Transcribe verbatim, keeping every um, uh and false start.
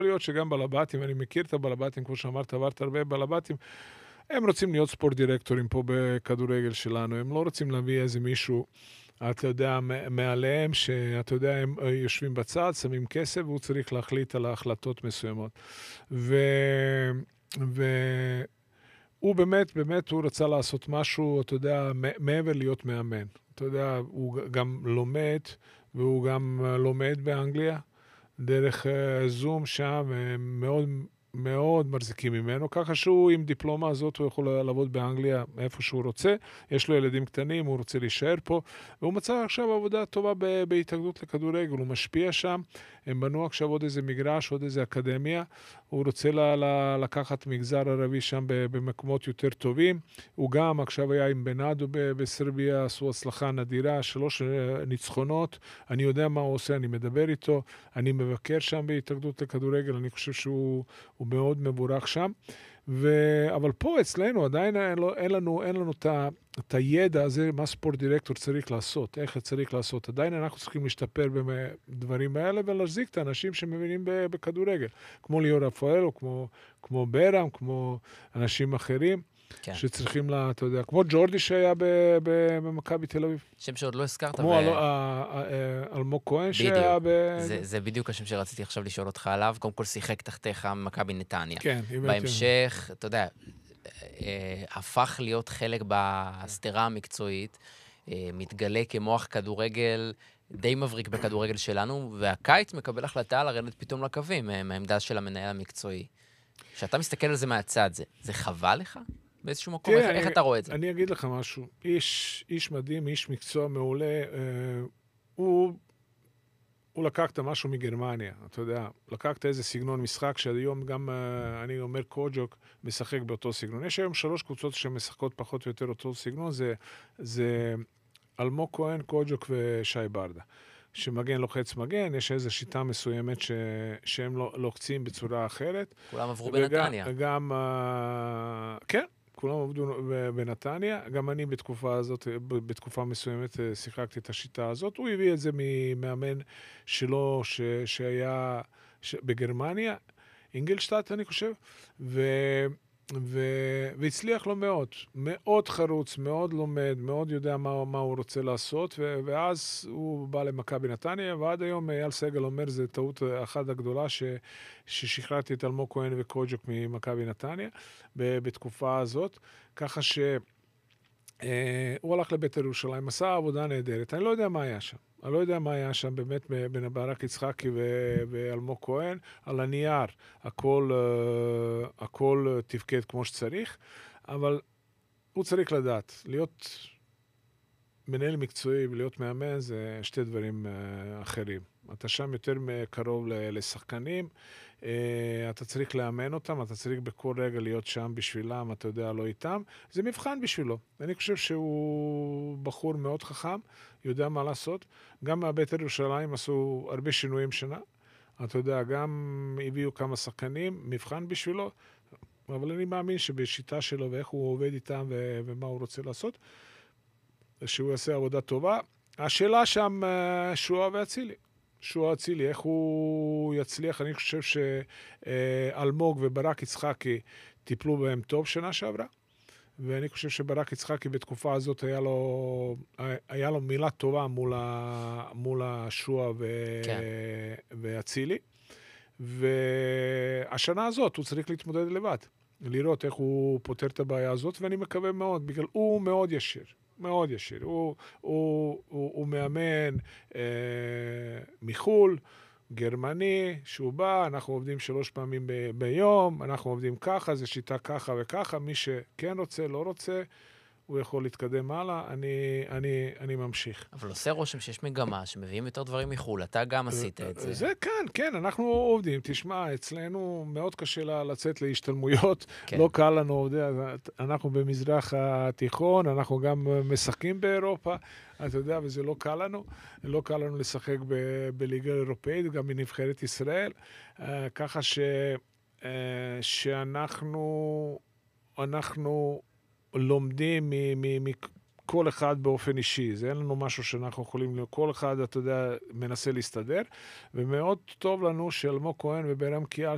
להיות שגם בלבטים, אני מכיר את הבלבטים, כמו שאמרת, עברת הרבה בלבטים, הם רוצים להיות ספורט דירקטורים פה בכדורגל שלנו, הם לא רוצים להביא איזה מישהו, אתה יודע, מעליהם, שאתה יודע, הם יושבים בצד, שמים כסף, והוא צריך להחליט על ההחלטות מסוימות. ו... ו... הוא באמת, באמת, הוא רצה לעשות משהו, אתה יודע, מעבר להיות מאמן. אתה יודע, הוא גם לומד, והוא גם לומד באנגליה, דרך זום שם, מאוד, מאוד מחזיקים ממנו, ככה שהוא עם דיפלומה הזאת, הוא יכול לעבוד באנגליה איפה שהוא רוצה, יש לו ילדים קטנים, הוא רוצה להישאר פה, והוא מצא עכשיו עבודה טובה בהתאגדות לכדורגל, הוא משפיע שם, הם בנו עכשיו עוד איזה מגרש, עוד איזה אקדמיה, הוא רוצה ל- ל- לקחת מגזר ערבי שם במקומות יותר טובים, הוא גם עכשיו היה עם בנאדו בסרביה, עשו הצלחה נדירה, שלוש ניצחונות, אני יודע מה הוא עושה, אני מדבר איתו, אני מבקר שם בהתאגדות לכדורגל, אני חושב שהוא הוא מאוד מבורך שם, ו... אבל פה אצלנו עדיין אין, לא, אין לנו, אין לנו את, ה... את הידע הזה, מה ספורט דירקטור צריך לעשות, איך צריך לעשות. עדיין אנחנו צריכים להשתפר בדברים האלה, ולהחזיק את האנשים שמבינים בכדורגל, כמו ליאור רפאל, או כמו, כמו ברם, כמו אנשים אחרים. כן. שצריכים לה, אתה יודע, כמו ג'ורדי שהיה במכבי תל אביב. שם שעוד לא הזכרת. כמו אלמוג כהן שהיה ב... זה בדיוק השם שרציתי עכשיו לשאול אותך עליו. קודם כל שיחק תחתיך מכבי נתניה. כן. בהמשך, אתה יודע, הפך להיות חלק בהסתרה המקצועית, מתגלה כמוח כדורגל, די מבריק בכדורגל שלנו, והקיץ מקבל החלטה לרדת פתאום לקווים, מהעמדה של המנהל המקצועי. כשאתה מסתכל על זה מהצד, זה, זה חבל לך? באיזשהו מקום, איך, איך אתה רואה את זה? אני אגיד לך משהו. איש, איש מדהים, איש מקצוע מעולה, אה, הוא, הוא לקח את משהו מגרמניה, אתה יודע, לקח את איזה סגנון משחק, שהיום גם, אה, אני אומר, קוג'וק משחק באותו סגנון. יש היום שלוש קבוצות שמשחקות פחות או יותר אותו סגנון, זה, זה אלמוג כהן, קוג'וק ושי ברדה. שמגן לוחץ מגן, יש איזו שיטה מסוימת ש... שהם לוחצים בצורה אחרת. כולם עברו בנתניה. גם, כן, כולם עבדו בנתניה. גם אני בתקופה הזאת, בתקופה מסוימת, שיחקתי את השיטה הזאת. הוא הביא את זה ממאמן שלו, ש... שהיה ש... בגרמניה, אינגלשטאט, אני חושב, ו... ו... והצליח לו מאוד, מאוד חרוץ, מאוד לומד, מאוד יודע מה, מה הוא רוצה לעשות, ו... ואז הוא בא למכבי נתניה, ועד היום אייל סגל אומר, זו טעות אחת הגדולה, ש... ששחררתי את אלמוג כהן וקוג'וק ממכבי נתניה, ב... בתקופה הזאת, ככה ש... הוא הלך לבית ירושלים, עשה עבודה נהדרת, אני לא יודע מה היה שם. אני לא יודע מה היה שם באמת בין ברק יצחקי ואלמוג כהן, על הנייר, הכל, הכל תפקד כמו שצריך, אבל הוא צריך לדעת, להיות מנהל מקצועי ולהיות מאמן זה שתי דברים אחרים. אתה שם יותר קרוב לשחקנים, אתה צריך לאמן אותם, אתה צריך בכל רגע להיות שם בשבילם, אתה יודע, לא איתם. זה מבחן בשבילו. אני חושב שהוא בחור מאוד חכם, יודע מה לעשות. גם מהבית ירושלים עשו הרבה שינויים שנה. אתה יודע, גם הביאו כמה שחקנים, מבחן בשבילו, אבל אני מאמין שבשיטה שלו ואיך הוא עובד איתם ו- ומה הוא רוצה לעשות, שהוא יעשה עבודה טובה. השאלה שם שועה ואצילי. שועה אצילי, איך הוא יצליח? אני חושב שאלמוג וברק יצחקי טיפלו בהם טוב שנה שעברה, ואני חושב שברק יצחקי בתקופה הזאת היה לו, היה לו מילה טובה מול, ה, מול השועה ו, כן. ואצילי, והשנה הזאת הוא צריך להתמודד לבד, לראות איך הוא פותר את הבעיה הזאת, ואני מקווה מאוד, בגלל הוא מאוד ישיר. מאוד ישיר. הוא, הוא, הוא, הוא מאמן אה, מחול, גרמני, שהוא בא, אנחנו עובדים שלוש פעמים ב, ביום, אנחנו עובדים ככה, זה שיטה ככה וככה, מי שכן רוצה, לא רוצה, הוא יכול להתקדם הלאה, אני, אני, אני ממשיך. אבל עושה רושם שיש מגמה, שמביאים יותר דברים מחול, אתה גם עשית את זה. זה כן, כן, אנחנו עובדים, תשמע, אצלנו מאוד קשה לצאת להשתלמויות, כן. לא קל לנו, אנחנו במזרח התיכון, אנחנו גם משחקים באירופה, אתה יודע, וזה לא קל לנו, לא קל לנו לשחק ב- בליגה אירופאית, גם בנבחרת ישראל, ככה ש, שאנחנו, אנחנו, לומדים מכל אחד באופן אישי. זה אין לנו משהו שאנחנו יכולים, כל אחד, אתה יודע, מנסה להסתדר, ומאוד טוב לנו שאלמוג כהן וברם קיאל